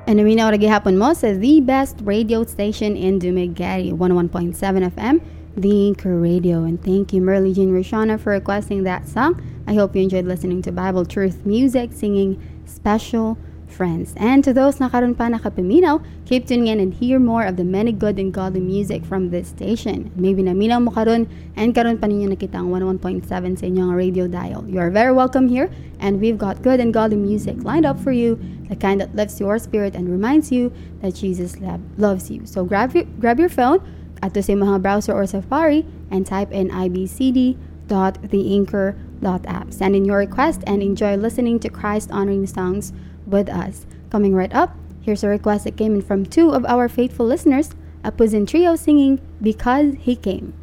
And naminaw na gihapon mo sa the best radio station in Dumaguete, 101.7 FM, The Anchor Radio. And thank you, Merly Jean Rishana, for requesting that song. I hope you enjoyed listening to Bible Truth Music, singing Special Friends. And to those na karon pa nakapaminaw, keep tuning in and hear more of the many good and godly music from this station. Maybe naminaw mo karon and karon pa ninyo nakita ang 101.7 sa inyong radio dial. You are very welcome here, and we've got good and godly music lined up for you, the kind that lifts your spirit and reminds you that Jesus loves you. So grab your phone at the mga browser or Safari and type in ibcd.theanchor.app. Send in your request and enjoy listening to Christ-honoring songs with us. Coming right up, here's a request that came in from two of our faithful listeners, a Puzin Trio singing Because He Came.